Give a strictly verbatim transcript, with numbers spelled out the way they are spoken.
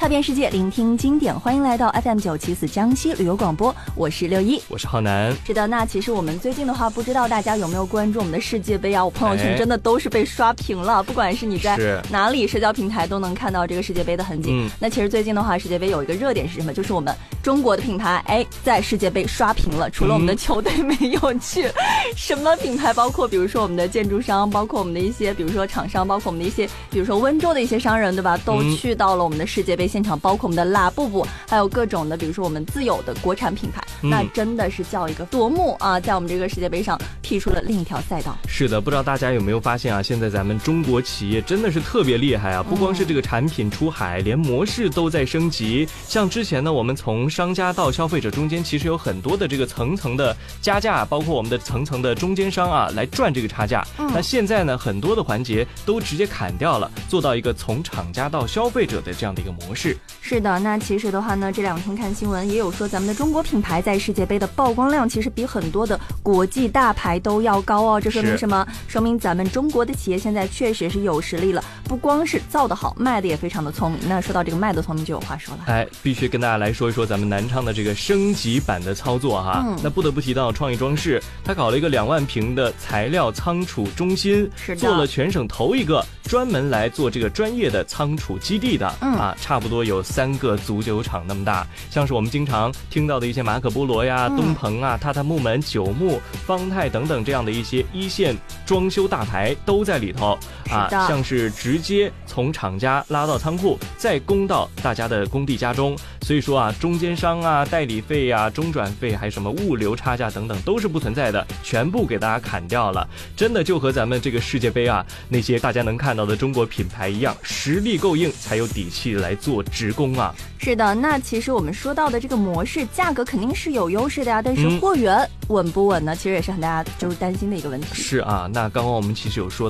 踏遍世界，聆听经典，欢迎来到 F M 九七四江西旅游广播，我是六一， 我是浩南。 是的，那其实我们最近的话，不知道大家有没有关注我们的世界杯啊？我朋友圈真的都是被刷屏了，哎、不管是你在哪里社交平台都能看到这个世界杯的痕迹。嗯、那其实最近的话，世界杯有一个热点是什么？就是我们中国的品牌哎，在世界杯刷屏了，除了我们的球队没有去，嗯、什么品牌？包括比如说我们的建筑商，包括我们的一些比如说厂商，包括我们的一些比如说温州的一些商人，对吧？都去到了我们的世界杯现场，包括我们的拉布布，还有各种的，比如说我们自有的国产品牌，嗯、那真的是叫一个夺目啊！在我们这个世界杯上辟出了另一条赛道。 是的，不知道大家有没有发现啊？现在咱们中国企业真的是特别厉害啊！不光是这个产品出海，连模式都在升级。像之前呢，我们从商家到消费者中间，其实有很多的这个层层的加价，包括我们的层层的中间商啊，来赚这个差价。嗯、那现在呢，很多的环节都直接砍掉了，做到一个从厂家到消费者的这样的一个模式。 是的，那其实的话呢，这两天看新闻也有说，咱们的中国品牌在世界杯的曝光量其实比很多的国际大牌都要高哦。这说明什么？说明咱们中国的企业现在确实是有实力了，不光是造得好，卖的也非常的聪明。那说到这个卖的聪明，就有话说了。 哎，必须跟大家来说一说咱们南昌的这个升级版的操作哈。嗯、那不得不提到创意装饰，它搞了一个两万平的材料仓储中心，做了全省头一个专门来做这个专业的仓储基地的。嗯、啊，差不多有三个足球场那么大，像是我们经常听到的一些马可波罗呀、嗯、东鹏啊、榻榻木门、九牧、方太等等这样的一些一线装修大牌都在里头啊，像是直接从厂家拉到仓库，再供到大家的工地家中。所以说啊，中间商啊、代理费啊、中转费，还有什么物流差价等等，都是不存在的，全部给大家砍掉了。真的就和咱们这个世界杯啊，那些大家能看到的中国品牌一样，实力够硬，才有底气来做职工啊。 是的，那其实我们说到的这个模式，价格肯定是有优势的呀，但是货源稳不稳呢？嗯、其实也是很大家就是担心的一个问题。 是啊，那刚刚我们其实有说